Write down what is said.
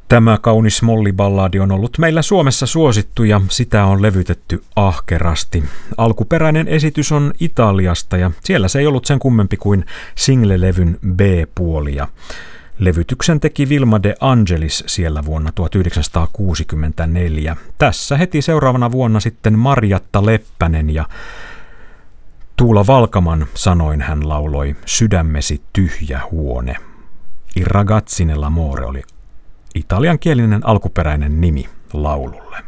Tämä kaunis molliballadi on ollut meillä Suomessa suosittu ja sitä on levytetty ahkerasti. Alkuperäinen esitys on Italiasta ja siellä se ei ollut sen kummempi kuin single-levyn B-puolia. Levytyksen teki Vilma De Angelis siellä vuonna 1964. Tässä heti seuraavana vuonna sitten Marjatta Leppänen ja Tuula Valkaman sanoin hän lauloi Sydämesi tyhjä huone. I ragazzi nell'amore oli italiankielinen alkuperäinen nimi laululle.